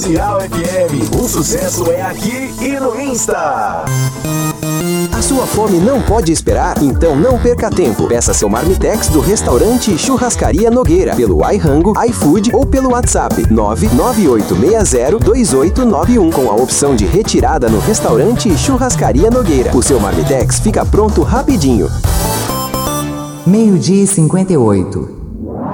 Cial FM, o sucesso é aqui e no Insta. A sua fome não pode esperar? Então não perca tempo. Peça seu Marmitex do restaurante Churrascaria Nogueira pelo iRango, iFood ou pelo WhatsApp 998602891 com a opção de retirada no restaurante Churrascaria Nogueira. O seu Marmitex fica pronto rapidinho. 12:58.